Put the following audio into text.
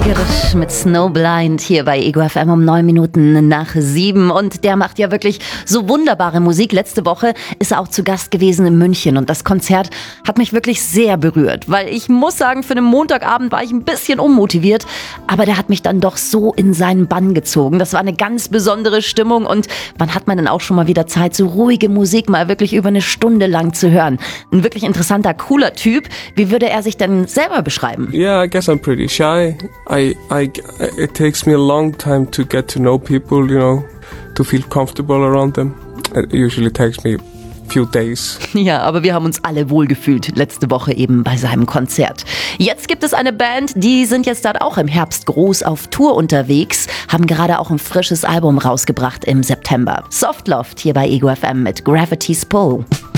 Girisch mit Snowblind hier bei Ego FM um 9 Minuten nach 7. Und der macht ja wirklich so wunderbare Musik. Letzte Woche ist er auch zu Gast gewesen in München. Und das Konzert hat mich wirklich sehr berührt. Weil ich muss sagen, für einen Montagabend war ich ein bisschen unmotiviert. Aber der hat mich dann doch so in seinen Bann gezogen. Das war eine ganz besondere Stimmung. Und wann hat man denn auch schon mal wieder Zeit, so ruhige Musik mal wirklich über eine Stunde lang zu hören? Ein wirklich interessanter, cooler Typ. Wie würde er sich denn selber beschreiben? Yeah, I guess I'm pretty shy. It takes me a long time to get to know people, you know, to feel comfortable around them. It usually takes me a few days. Ja, aber wir haben uns alle wohlgefühlt letzte Woche eben bei seinem Konzert. Jetzt gibt es eine Band, die sind jetzt dann auch im Herbst groß auf Tour unterwegs, haben gerade auch ein frisches Album rausgebracht im September. Softloft hier bei Ego FM mit Gravity's Pull.